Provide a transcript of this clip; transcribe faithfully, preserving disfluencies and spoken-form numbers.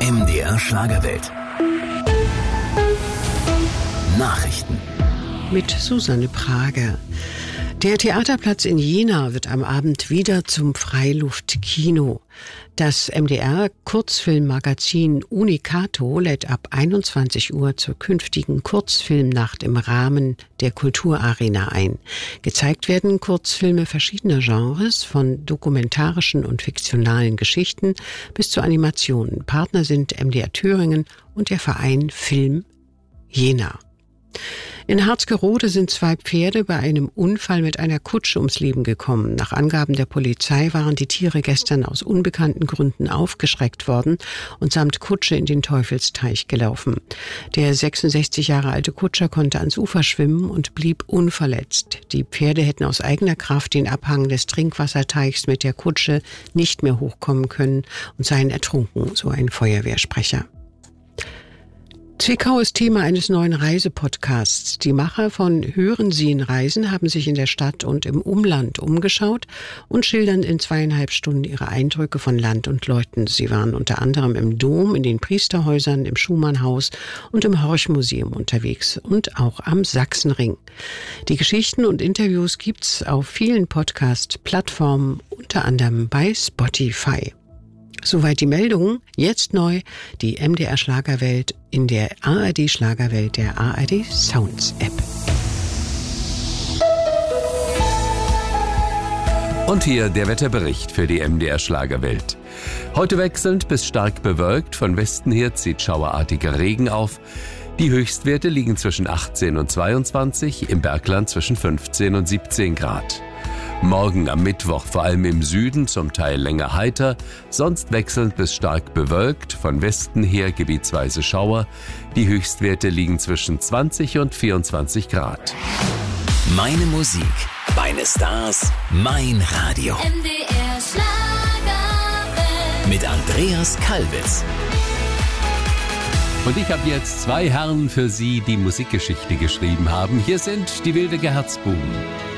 M D R Schlagerwelt. Nachrichten. Mit Susanne Prager. Der Theaterplatz in Jena wird am Abend wieder zum Freiluftkino. Das M D R-Kurzfilmmagazin Unicato lädt ab einundzwanzig Uhr zur künftigen Kurzfilmnacht im Rahmen der Kulturarena ein. Gezeigt werden Kurzfilme verschiedener Genres, von dokumentarischen und fiktionalen Geschichten bis zu Animationen. Partner sind M D R Thüringen und der Verein Film Jena. In Harzgerode sind zwei Pferde bei einem Unfall mit einer Kutsche ums Leben gekommen. Nach Angaben der Polizei waren die Tiere gestern aus unbekannten Gründen aufgeschreckt worden und samt Kutsche in den Teufelsteich gelaufen. Der sechsundsechzig Jahre alte Kutscher konnte ans Ufer schwimmen und blieb unverletzt. Die Pferde hätten aus eigener Kraft den Abhang des Trinkwasserteichs mit der Kutsche nicht mehr hochkommen können und seien ertrunken, so ein Feuerwehrsprecher. Zwickau ist Thema eines neuen Reisepodcasts. Die Macher von Hören Sie in Reisen haben sich in der Stadt und im Umland umgeschaut und schildern in zweieinhalb Stunden ihre Eindrücke von Land und Leuten. Sie waren unter anderem im Dom, in den Priesterhäusern, im Schumannhaus und im Horch-Museum unterwegs und auch am Sachsenring. Die Geschichten und Interviews gibt's auf vielen Podcast-Plattformen, unter anderem bei Spotify. Soweit die Meldungen. Jetzt neu die M D R Schlagerwelt in der A R D Schlagerwelt der A R D Sounds App. Und hier der Wetterbericht für die M D R Schlagerwelt. Heute wechselnd bis stark bewölkt, von Westen her zieht schauerartiger Regen auf. Die Höchstwerte liegen zwischen achtzehn und zweiundzwanzig, im Bergland zwischen fünfzehn und siebzehn Grad. Morgen am Mittwoch vor allem im Süden zum Teil länger heiter, sonst wechselnd bis stark bewölkt, von Westen her gebietsweise Schauer. Die Höchstwerte liegen zwischen zwanzig und vierundzwanzig Grad. Meine Musik, meine Stars, mein Radio. M D R Schlagerwelt. Mit Andreas Kalbitz. Und ich habe jetzt zwei Herren für Sie, die Musikgeschichte geschrieben haben. Hier sind die Wildecker Herzbuben.